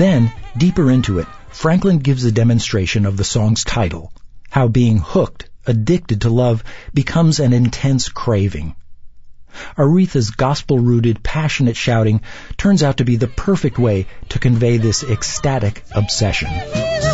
Then, deeper into it, Franklin gives a demonstration of the song's title, how being hooked, addicted to love, becomes an intense craving. Aretha's gospel-rooted, passionate shouting turns out to be the perfect way to convey this ecstatic obsession.